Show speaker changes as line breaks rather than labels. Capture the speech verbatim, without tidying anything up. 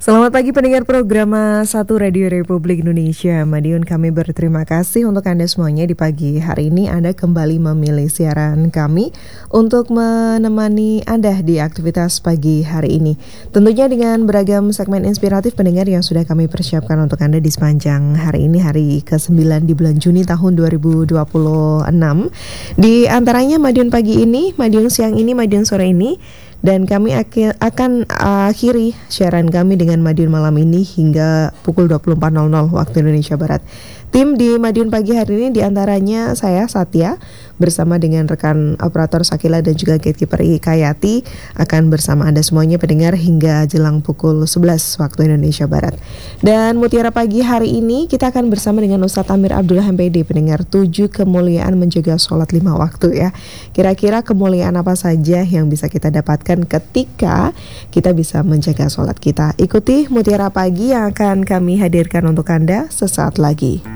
Selamat pagi pendengar program satu Radio Republik Indonesia. Madiun, kami berterima kasih untuk Anda semuanya di pagi hari ini. Anda kembali memilih siaran kami untuk menemani Anda di aktivitas pagi hari ini. Tentunya dengan beragam segmen inspiratif pendengar yang sudah kami persiapkan untuk Anda di sepanjang hari ini, hari kesembilan di bulan Juni tahun dua ribu dua puluh enam. Di antaranya Madiun pagi ini, Madiun siang ini, Madiun sore ini. Dan kami akan akhiri siaran kami dengan Madiun malam ini hingga pukul dua puluh empat nol nol waktu Indonesia Barat. Tim di Madiun pagi hari ini diantaranya saya, Satya, bersama dengan rekan operator Sakila dan juga gatekeeper Kayati akan bersama Anda semuanya pendengar hingga jelang pukul sebelas waktu Indonesia Barat. Dan Mutiara pagi hari ini kita akan bersama dengan Ustadz Amir Abdullah M Pd, pendengar tujuh kemuliaan menjaga sholat lima waktu ya. Kira-kira kemuliaan apa saja yang bisa kita dapatkan ketika kita bisa menjaga sholat kita? Ikuti Mutiara pagi yang akan kami hadirkan untuk Anda sesaat lagi.